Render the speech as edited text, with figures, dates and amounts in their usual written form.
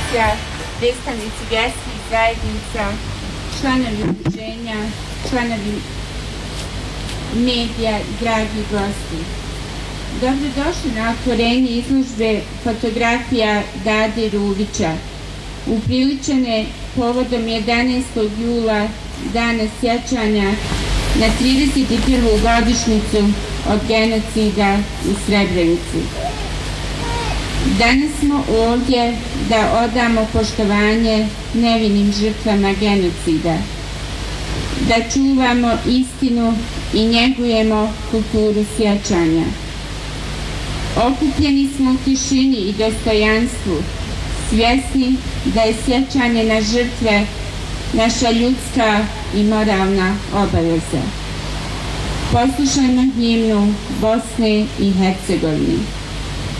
institucija, predstavnici vjerskih zajednica, članovi udruženja, članovi medija i dragi gosti. Dobrodošli na otvorenje izložbe fotografija Dade Ruvića, upriličene povodom 11. jula, dana sjećanja na 31. godišnjicu od genocida u Srebrenici. Danas smo ovdje da odamo poštovanje nevinim žrtvama genocida, da čuvamo istinu i njegujemo kulturu sjećanja. Okupljeni smo u tišini i dostojanstvu, svjesni da je sjećanje na žrtve naša ljudska i moralna obaveza. Poslušajmo himnu Bosne i Hercegovine.